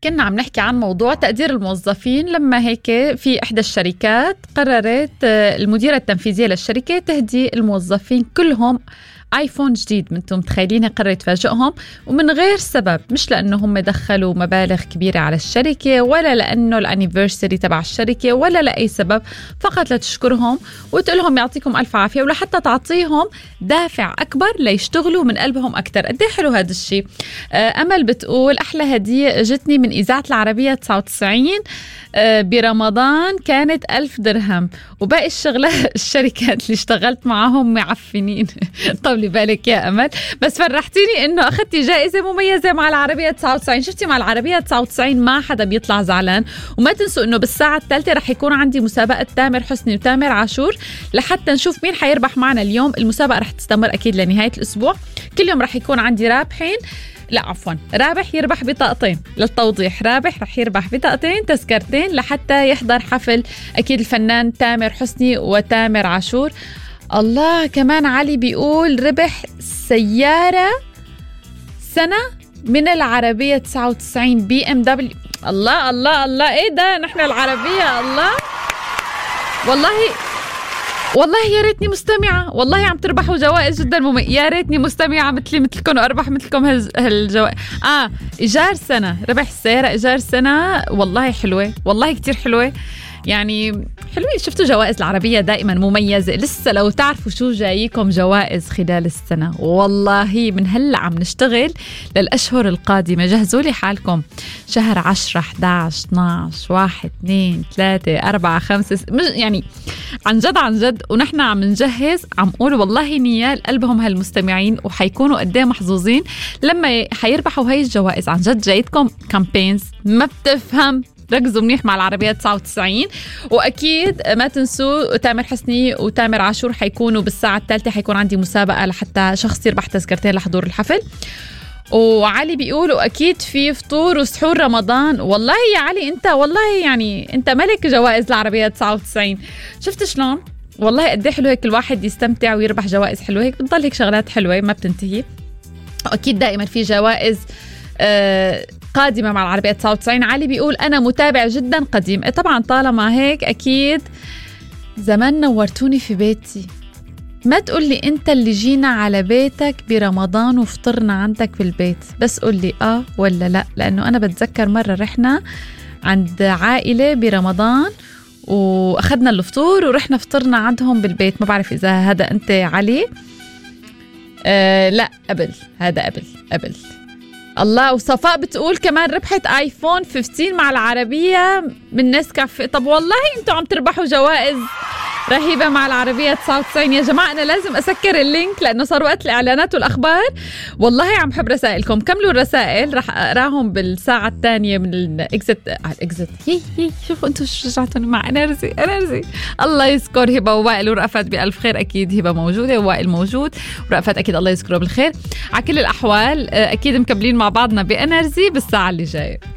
كنا عم نحكي عن موضوع تقدير الموظفين، لما هيك في إحدى الشركات قررت المديرة التنفيذية للشركة تهدي الموظفين كلهم آيفون جديد. منتم متخيلين قررت تفاجئهم ومن غير سبب، مش لأنه هم دخلوا مبالغ كبيرة على الشركة ولا لأنه الانيفرساري تبع الشركة ولا لأي سبب، فقط لتشكرهم وتقولهم يعطيكم ألف عافية ولحتى تعطيهم دافع أكبر ليشتغلوا من قلبهم أكتر. قد ايه حلو هذا الشيء. أمل بتقول أحلى هدية جتني من إذاعة العربية 99 برمضان كانت 1000 درهم، وباقي الشركات اللي اشتغلت معهم معفنين. طولي بالك يا أمل، بس فرحتيني إنه أخذتي جائزة مميزة مع العربية 99. شفتي مع العربية 99 ما حدا بيطلع زعلان. وما تنسوا إنه بالساعة الثالثة رح يكون عندي مسابقة تامر حسني وتامر عاشور لحتى نشوف مين حيربح معنا اليوم. المسابقة رح تستمر أكيد لنهاية الأسبوع. كل يوم رح يكون عندي رابحين، لا عفوا رابح يربح بطاقتين. للتوضيح، رابح رح يربح بطاقتين تذكرتين لحتى يحضر حفل أكيد الفنان تامر حسني وتامر عاشور. الله، كمان علي بيقول ربح سيارة سنة من العربية 99 BMW. الله الله الله، ايه ده، نحن العربية. الله والله يا ريتني مستمعة، والله عم تربحوا جوائز جدا يا ريتني مستمعة مثلكم وأربح مثلكم هالجوائز. إيجار سنة، ربح السيارة إيجار سنة. والله حلوة، والله كتير حلوة، يعني حلوة. شفتوا جوائز العربية دائما مميزة. لسه لو تعرفوا شو جايكم جوائز خلال السنة، والله من هلأ عم نشتغل للأشهر القادمة. جهزوا لي حالكم، شهر 10 11 12 1 2 3 4 5 يعني عن جد ونحن عم نجهز. عم قول والله نيال قلبهم هالمستمعين وحيكونوا قديه محظوظين لما حيربحوا هاي الجوائز. عن جد جايتكم كامبينز ما بتفهم. ركزوا منيح مع العربية 99. وأكيد ما تنسوا تامر حسني وتامر عاشور حيكونوا بالساعة الثالثة. حيكون عندي مسابقة لحتى شخص يربح تذكرتين لحضور الحفل. وعلي بيقولوا أكيد في فطور وسحور رمضان. والله يا علي أنت، والله يعني أنت ملك جوائز العربية 99. شفت شلون؟ والله قد ايه حلو هيك الواحد يستمتع ويربح جوائز حلوة. هيك بتضل هيك شغلات حلوة ما بتنتهي. أكيد دائما في جوائز قادمة مع العربية 99. علي بيقول أنا متابع جدا قديم. طبعا طالما هيك أكيد زمان نورتوني في بيتي. ما تقول لي أنت اللي جينا على بيتك برمضان وفطرنا عندك في البيت، بس قول لي ولا لا، لأنه أنا بتذكر مرة رحنا عند عائلة برمضان وأخذنا الفطور ورحنا فطرنا عندهم بالبيت. ما بعرف إذا هذا أنت علي. لا قبل، هذا قبل. الله. وصفاء بتقول كمان ربحت آيفون 15 مع العربية من نسكافيه. طب والله انتوا عم تربحوا جوائز رهيبة مع العربية 99. يا جماعة أنا لازم أسكر اللينك لأنه صار وقت الإعلانات والأخبار. والله عم حب رسائلكم، كملوا الرسائل رح أقراهم بالساعة الثانية من الإكزت. شوفوا أنتوا شجعتوني مع انرجي. الله يذكر هبة ووائل ورأفت بألف خير. أكيد هبة موجودة ووائل موجود ورأفت أكيد الله يذكره بالخير. على كل الأحوال أكيد مكملين مع بعضنا بانرجي بالساعة اللي جاية.